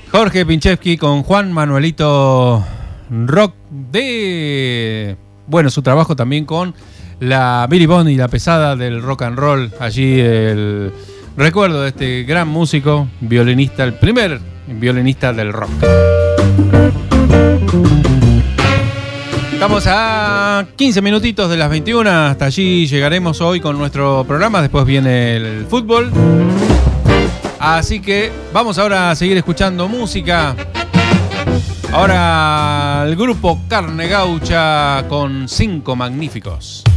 Jorge Pinchevsky con Juan Manuelito Rock de... Bueno, su trabajo también con la Billy Bond y la pesada del rock and roll. Allí el recuerdo de este gran músico, violinista, el primer violinista del rock. Estamos a 15 minutitos de las 21. Hasta allí llegaremos hoy con nuestro programa. Después viene el fútbol. Así que vamos ahora a seguir escuchando música. Ahora el grupo Carne Gaucha con 5 Magníficos.